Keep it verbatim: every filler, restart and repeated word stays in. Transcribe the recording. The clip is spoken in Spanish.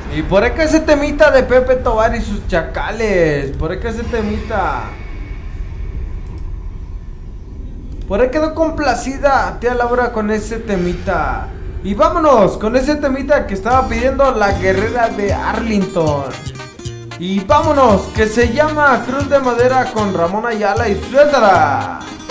Y por acá ese temita de Pepe Tobar y sus chacales. Por acá ese temita. Por ahí quedó complacida tía Laura con ese temita. Y vámonos con ese temita que estaba pidiendo la guerrera de Arlington. Y vámonos, que se llama Cruz de Madera con Ramón Ayala y suéltala.